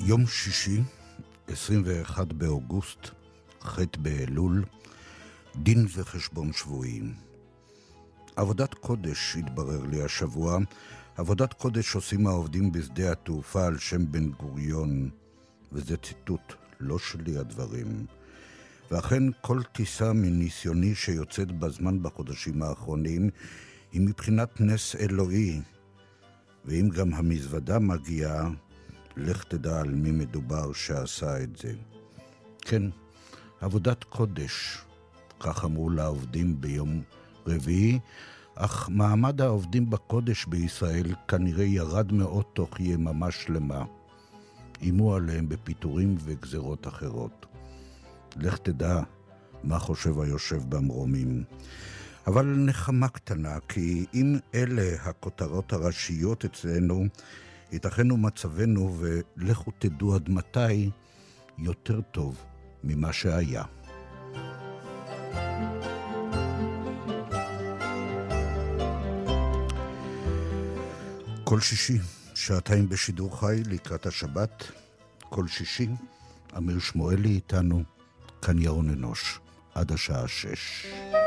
יום שישי, 21 באוגוסט, ח' באלול, דין וחשבון שבועיים. עבודת קודש התברר לי השבוע. עבודת קודש עושים העובדים בשדה התעופה על שם בן גוריון, וזה ציטוט, לא שלי הדברים. ואכן כל טיסה מניסיוני שיוצאת בזמן בחודשים האחרונים היא מבחינת נס אלוהי, ואם גם המזוודה מגיעה, לך תדע על מי מדובר שעשה את זה. כן, עבודת קודש, כך אמרו לעובדים ביום רביעי, אך מעמד העובדים בקודש בישראל כנראה ירד מאוד תוך יממה שלמה. אימו עליהם בפיטורים וגזרות אחרות. לך תדע מה חושב היושב במרומים. אבל נחמה קטנה, כי אם אלה הכותרות הראשיות אצלנו, ייתכנו מצבנו ולכו תדעו עד מתי יותר טוב ממה שהיה. כל שישי, שעתיים בשידור חי לקראת השבת. כל שישי, אמיר שמואלי איתנו, כאן ירון אנוש, עד השעה 6.